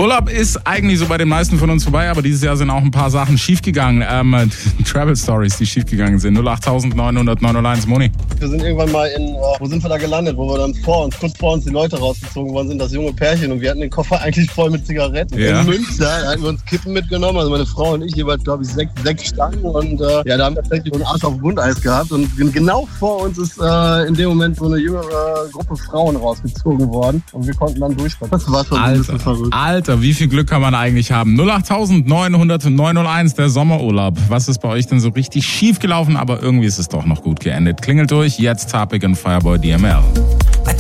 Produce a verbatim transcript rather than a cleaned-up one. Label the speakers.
Speaker 1: Urlaub ist eigentlich so bei den meisten von uns vorbei, aber dieses Jahr sind auch ein paar Sachen schiefgegangen. Ähm, Travel Stories, die schiefgegangen sind. null acht neun null null neun null eins, Moni.
Speaker 2: Wir sind irgendwann mal in, äh, wo sind wir da gelandet, wo wir dann vor uns, kurz vor uns die Leute rausgezogen worden sind, das junge Pärchen, und wir hatten den Koffer eigentlich voll mit Zigaretten.
Speaker 1: Ja.
Speaker 2: In Münster, da hatten wir uns Kippen mitgenommen, also meine Frau und ich, jeweils glaube ich sechs, sechs Stangen, und äh, ja, da haben wir tatsächlich einen Arsch auf Bundeis gehabt, und genau vor uns ist äh, in dem Moment so eine jüngere Gruppe Frauen rausgezogen worden, und wir konnten dann durchfahren. Das war schon ein bisschen verrückt.
Speaker 1: Alter, wie viel Glück kann man eigentlich haben? null acht neun null null neun null eins, der Sommerurlaub. Was ist bei euch denn so richtig schief gelaufen, aber irgendwie ist es doch noch gut geendet? Klingelt durch, jetzt Topic und Fireboy D M L.